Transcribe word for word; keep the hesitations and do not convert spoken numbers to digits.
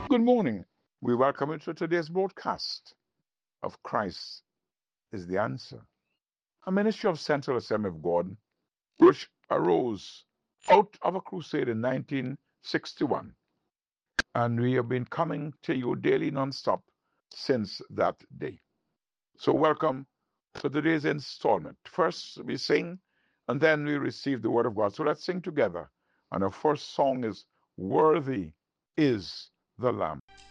Good morning. We welcome you to today's broadcast of Christ is the Answer, a ministry of Central Assembly of God which arose out of a crusade in nineteen sixty-one. And we have been coming to you daily non-stop since that day. So welcome to today's installment. First we sing and then we receive the word of God. So let's sing together. And our first song is Worthy is the Lamb.